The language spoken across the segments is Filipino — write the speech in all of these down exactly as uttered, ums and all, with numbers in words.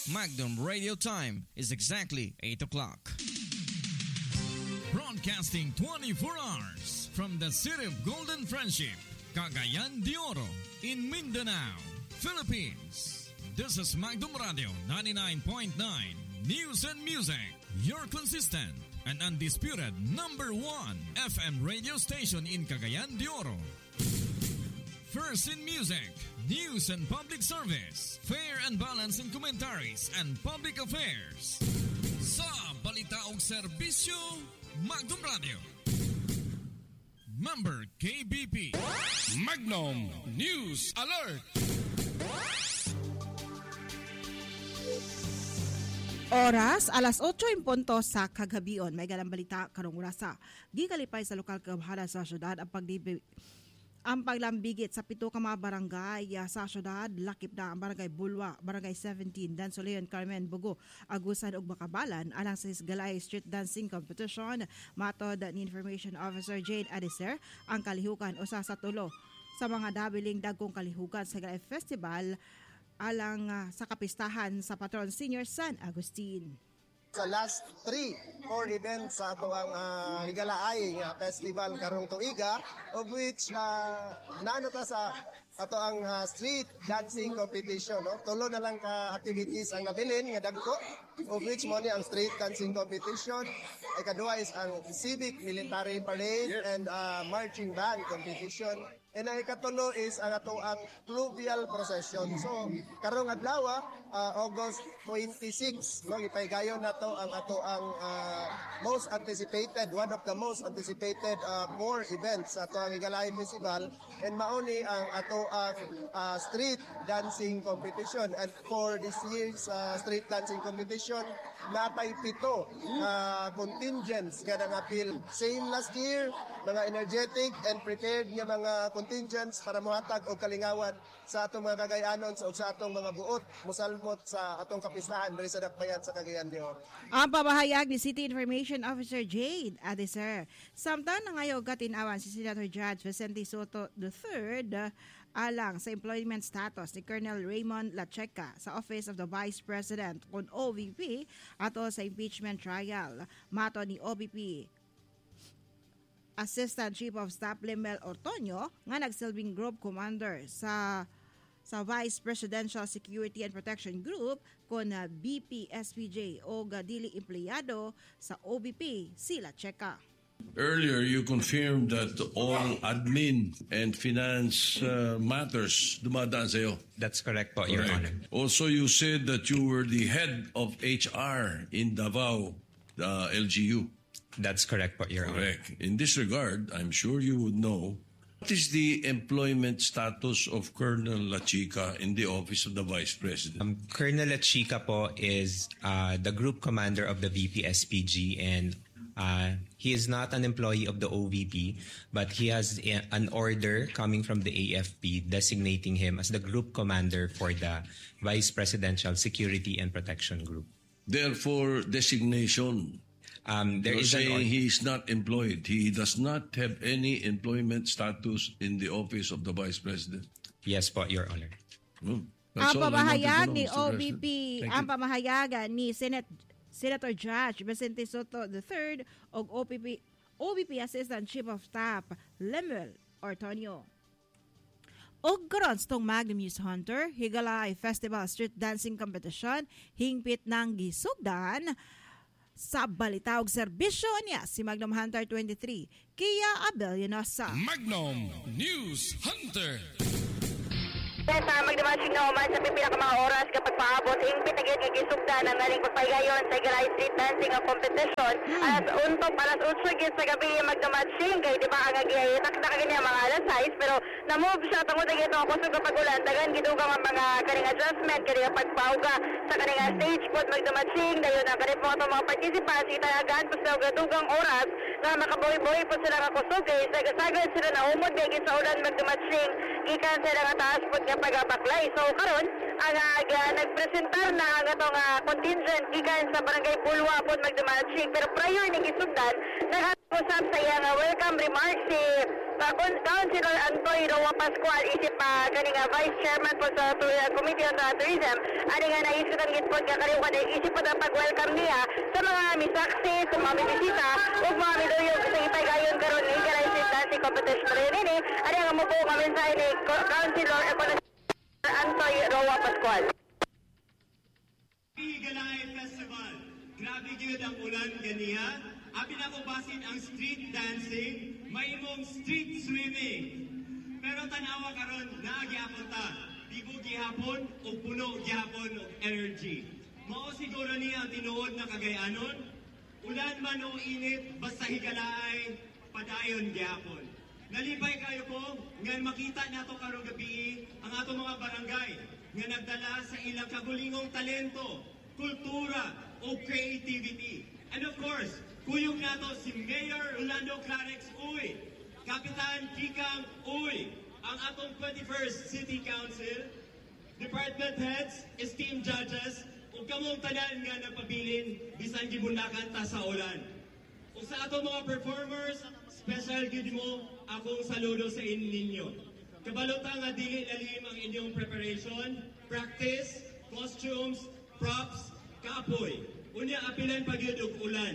Magnum Radio Time is exactly eight o'clock. Broadcasting twenty-four hours from the city of Golden Friendship, Cagayan de Oro, in Mindanao, Philippines. This is Magnum Radio ninety-nine point nine News and Music, your consistent and undisputed number one F M radio station in Cagayan de Oro. First in music, news and public service, fair and balanced in commentaries and public affairs. Sa balita og serbisyo, Magnum Radio. Member K B P. Magnum News Alert. Oras, alas otso in punto sa kagabion. May ganang balita karong orasa. Gikalipay sa lokal kabahana sa syudad ang pagdibi ang paglambigit sa pito ka mga barangay sa syudad. Lakip na ang barangay Bulwa, barangay seventeen, Dansoleon, Carmen, Bugo, Agusan ug Bakabalan alang sa Isgalay Street Dancing Competition. Matod ni Information Officer Jade Adiser, ang kalihukan usa sa tulo sa mga dabiling dagkong kalihukan sa Isgalay Festival alang uh, sa kapistahan sa Patron Senior San Agustin. Sa last three, four events sa ato ang uh, Higalaay nga festival karong tuiga, of which uh, naano ta sa ato ang uh, street dancing competition. No? Tulo na lang ka activities ang nabilin nga dagko, of which mo ni ang street dancing competition. Ay kadua is ang civic military parade and uh, marching band competition. And ang ikatulo is ang ato ang fluvial procession. So karong adlaw, uh, August twenty-six, no, ipaygayon nato ang ato ang uh, most anticipated, one of the most anticipated uh, more events sa ato ang Higalaay Festival, and mauni ang ato ang uh, street dancing competition. And for this year's uh, street dancing competition, napay pito uh, contingents nga nangapil. Same last year, mga energetic and prepared nga mga contingents para mohatag og kalingawan sa atong mga Cagayanon o sa atong mga buot mosalmot sa atong kapistahan diri sa dakbayan sa Cagayan de Oro. Ang pamahayag ni City Information Officer Jade Adiser. Samtang nangayo katinawan si Senator Judge Vicente Soto the third uh, alang sa employment status ni Colonel Raymond Lacheca sa Office of the Vice President kung O V P ato sa impeachment trial. Mato ni O V P Assistant Chief of Staff Lemel Ortonio nga nagsilbing group commander sa sa Vice Presidential Security and Protection Group kon B P S P J o dili empleyado sa O V P sila Checa. Earlier, you confirmed that all admin and finance uh, matters dumadaan sa'yo. That's correct po, Your Honor. Also, you said that you were the head of H R in Davao, the L G U. That's correct po, Your Honor. Correct. In this regard, I'm sure you would know, what is the employment status of Colonel Lachica in the Office of the Vice President? Um, Colonel Lachica po is uh, the group commander of the V P S P G, and uh, he is not an employee of the O V P, but he has a, an order coming from the A F P designating him as the group commander for the Vice Presidential Security and Protection Group. Therefore, designation. Um, there You're is saying an or- he is not employed. He does not have any employment status in the Office of the Vice President. Yes po, Your Honor. Hmm. Ang That's all I wanted to pamahayag know, ni Mister O V P, President. Thank ang you. pamahayagan ni Senate Senator Judge Vicente Soto the third o O V P O V P Assistant Chief of Staff Lemel Ortonio. Og karon sa tong Magnum News Hunter, Higalaay Festival Street Dancing Competition, hingpit ng gisugdan sa balita og serbisyo niya si Magnum Hunter twenty-three, Kia Abel Yanosa. Magnum News Hunter. Sa magdamashing na uman sa pipila ka mga oras kapag paabot hingpit na gid gigisugdan ang naling pagpahigayon sa Higalaay Street Dancing Competition. Alas untok alas otso gid sa gabi magdamashing kay di ba ang gihitak na kanya mga alas sais pero na-move siya tungod gid ito kusog kapag ulan dagan gidugang ang mga kaning adjustment kani pagpauga sa kaning stage pod magdamashing dayon na kani po mga participants itayagan pa sa gadugang oras na makabuhi-buhi po sila nga kusog kay sagad sila na umod gid sa ulan magdamashing gikan sila nga taas pod nga pagabaklay. So karon ang uh, nagpresentar na ang atong uh, contingent gikan sa barangay Bulwa pod magdamashing pero prior ning isugdan nag-usap sa iyang uh, welcome remarks si uh, Councilor Antoy Roa Pascual isip pa uh, ganing uh, Vice Chairman po sa uh, Committee on uh, Tourism ani nga naisip ang gitpod nga kaliw kada isip po ang pag-welcome niya sa mga misaksi, sa mga bisita ug mga miduyog sa ipaygayon karon ni Higalay Street Dancing Competition rin ini ani nga mubo nga mensahe ni Councilor Antoy Roa Pascual. Higalay Festival. Grabe gyud ang ulan ganiya. Abi na ko basin ang street dancing, may imong street swimming. Pero tanawa karon naagyapon ta. Bigo gihapon o puno gihapon og energy. Mao siguro niya ang tinuod na Cagayanon. Ulan man o init basta higalaay padayon gihapon. Nalipay kayo ko nga makita nato karong gabi ang ato mga barangay nga nagdala sa ilang kagulingong talento, kultura o creativity. And of course, kuyog nato si Mayor Rolando Clarex Uy, Kapitan Kikang Uy, ang atong twenty-first City Council, department heads, esteemed judges, ug kamong tanan nga nagpabilin bisan gibundakan ta sa ulan. Ug sa atong mga performers, special gid mo akong saludo sa inyo. Kabalota nga dili lalim ang inyong preparation, practice, costumes, props, kapoy. Unya apilan pa gyud og ulan.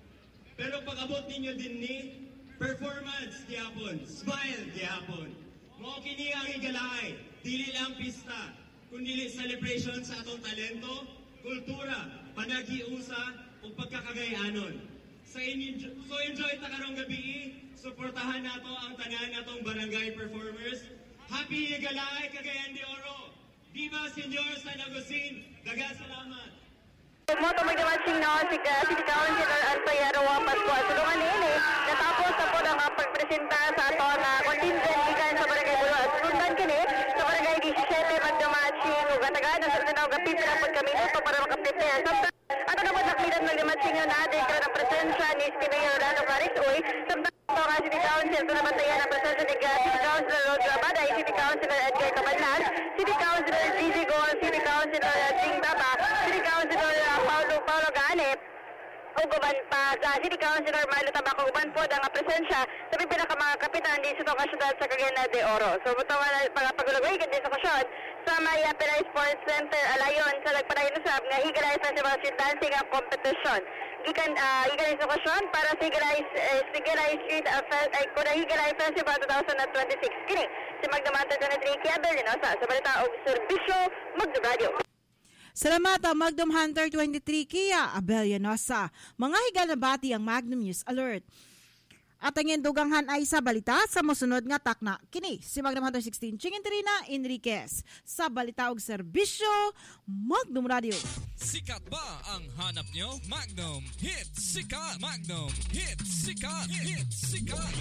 Pero pag-abot ninyo din ni performance gihapon, smile gihapon. Mao kini ang higalay, dili lang pista, kundi celebration sa atong talento, kultura, panagiusa ug pagkakagayanon. Sa inyo, so enjoy ta karong gabi, suportahan nato ang tanan natong barangay performers. Happy Higalay, Cagayan de Oro! Viva Senyor San Agustin! Daghang salamat! Moto magdamatsing no, si City Councilor Antoy Roa Pascual. Tulungan nini, natapos na po ang pagpresenta sa ato na contingent gikan sa Barangay Buloas. Sundan kini sa Barangay seventeen magdamatsing ug katagaan sa tinaw kapit na pagkaminuto para makaprepare. Samtang ato na po nakmidan magdamatsing na natin karon ang presensya ni Mayor Rolando Clarex Uy. Samtang ito nga City Council ito naman tayo ang presensya ni City Councilor Rodra Baday, City Councilor Edgar Cabanlan, City Councilor Gigi Gol, City Councilor Jing Baba, City Councilor Paulo Paulo Ganep, o guban pa sa City Councilor Marlo Tabaco, guban po ang presensya sa pipila ka mga kapitan di sa kasyudad sa Cagayan de Oro. So, buto nga mga pagulagay din sa kasyod sa Maya Pilay Sports Center alayon sa nagpanayin usap nga Higalay Festival Street Dancing ang competition. Gikan uh, Higalay sa kasyon para sa Higalay, uh, Higalay Street uh, Fe- ay kuna Higalay Festival twenty twenty-six. Kini si Magdamata twenty-three Kia Berlinosa sa balita og serbisyo Magdam Radio. Salamat ang Magnum Hunter twenty-three Kia Abellanosa. Mga higalabati ang Magnum News Alert. At ang induganghan ay sa balita sa musunod nga takna. Kini si Magnum Hunter sixteen Chingin Terina Enriquez sa balita og serbisyo Magnum Radio. Sikat ba ang hanap nyo? Magnum Hit Sikat! Magnum Hit Sikat! Hit Sikat!